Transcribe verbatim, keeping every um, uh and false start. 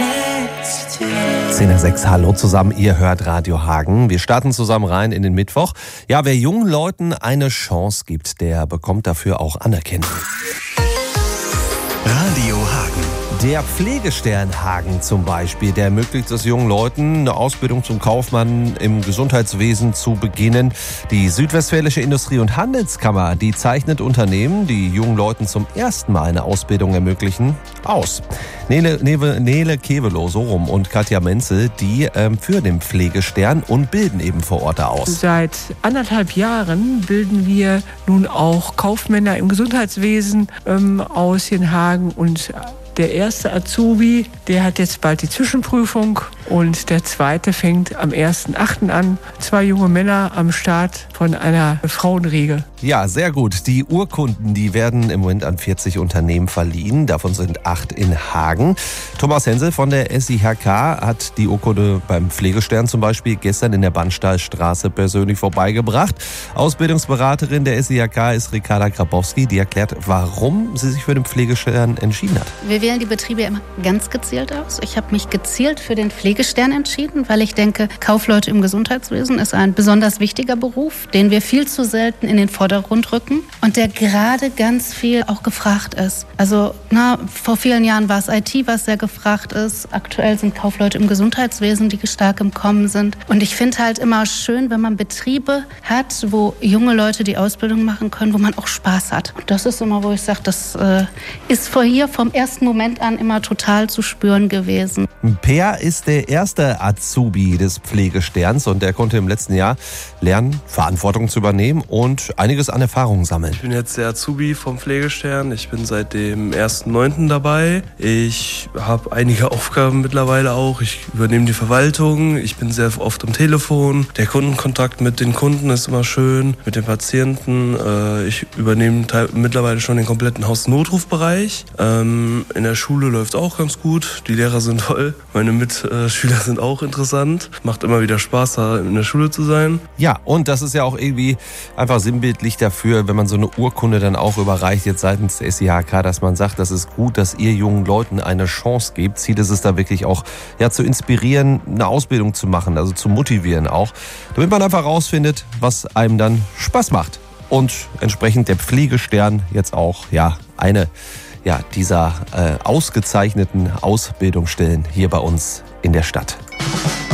zehn Uhr sechs, hallo zusammen, ihr hört Radio Hagen. Wir starten zusammen rein in den Mittwoch. Ja, wer jungen Leuten eine Chance gibt, der bekommt dafür auch Anerkennung. Radio Hagen. Der Pflegestern Hagen zum Beispiel, der ermöglicht es jungen Leuten, eine Ausbildung zum Kaufmann im Gesundheitswesen zu beginnen. Die Südwestfälische Industrie- und Handelskammer, die zeichnet Unternehmen, die jungen Leuten zum ersten Mal eine Ausbildung ermöglichen, aus. Nele, Nele, Nele Kevelow, so rum, und Katja Menzel, die ähm, führen den Pflegestern und bilden eben vor Ort aus. Seit anderthalb Jahren bilden wir nun auch Kaufmänner im Gesundheitswesen ähm, aus hier in Hagen, und der erste Azubi, der hat jetzt bald die Zwischenprüfung, und der zweite fängt am ersten achten an. Zwei junge Männer am Start von einer Frauenriege. Ja, sehr gut. Die Urkunden, die werden im Moment an vierzig Unternehmen verliehen. Davon sind acht in Hagen. Thomas Hensel von der S I H K hat die Urkunde beim Pflegestern zum Beispiel gestern in der Bannstallstraße persönlich vorbeigebracht. Ausbildungsberaterin der S I H K ist Ricarda Grabowski. Die erklärt, warum sie sich für den Pflegestern entschieden hat. Wir wählen die Betriebe immer ganz gezielt aus. Ich habe mich gezielt für den Pflegestern entschieden, weil ich denke, Kaufleute im Gesundheitswesen ist ein besonders wichtiger Beruf, den wir viel zu selten in den Vordergrund rücken und der gerade ganz viel auch gefragt ist. Also na, vor vielen Jahren war es I T, was sehr gefragt ist. Aktuell sind Kaufleute im Gesundheitswesen, die stark im Kommen sind. Und ich finde halt immer schön, wenn man Betriebe hat, wo junge Leute die Ausbildung machen können, wo man auch Spaß hat. Und das ist immer, wo ich sage, das äh, ist vor hier vom ersten Moment an immer total zu spüren gewesen. Per ist der erste Azubi des Pflegesterns und der konnte im letzten Jahr lernen, Verantwortung zu übernehmen und einiges an Erfahrung sammeln. Ich bin jetzt der Azubi vom Pflegestern. Ich bin seit dem ersten neunten dabei. Ich habe einige Aufgaben mittlerweile auch. Ich übernehme die Verwaltung. Ich bin sehr oft am Telefon. Der Kundenkontakt mit den Kunden ist immer schön, mit den Patienten. Ich übernehme mittlerweile schon den kompletten Hausnotrufbereich. In der Schule läuft auch ganz gut. Die Lehrer sind toll. Meine Mitschüler sind auch interessant. Macht immer wieder Spaß, da in der Schule zu sein. Ja, und das ist ja auch irgendwie einfach sinnbildlich dafür, wenn man so eine Urkunde dann auch überreicht, jetzt seitens der S I H K, dass man sagt, das ist gut, dass ihr jungen Leuten eine Chance gebt. Ziel ist es da wirklich auch, ja, zu inspirieren, eine Ausbildung zu machen, also zu motivieren auch, damit man einfach rausfindet, was einem dann Spaß macht. Und entsprechend der Pflegestern jetzt auch, ja, eine ja, dieser äh, ausgezeichneten Ausbildungsstellen hier bei uns in der Stadt.